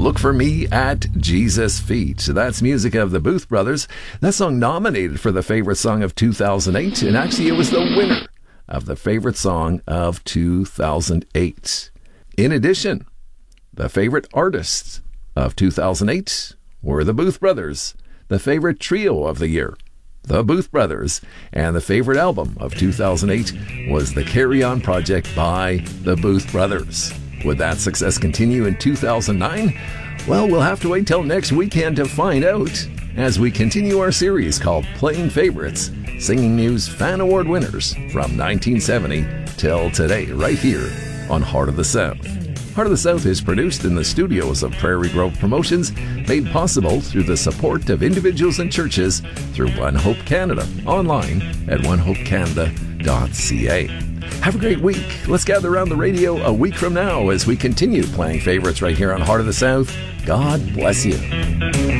Look for Me at Jesus' Feet. That's music of the Booth Brothers. That song nominated for the favorite song of 2008, and actually it was the winner of the favorite song of 2008. In addition, the favorite artists of 2008 were the Booth Brothers. The favorite trio of the year, the Booth Brothers. And the favorite album of 2008 was The Carry On Project by the Booth Brothers. Would that success continue in 2009? Well, we'll have to wait till next weekend to find out as we continue our series called Playing Favorites, Singing News Fan Award winners from 1970 till today, right here on Heart of the South. Heart of the South is produced in the studios of Prairie Grove Promotions, made possible through the support of individuals and churches through One Hope Canada, online at onehopecanada.ca. Have a great week. Let's gather around the radio a week from now as we continue playing favorites right here on Heart of the South. God bless you.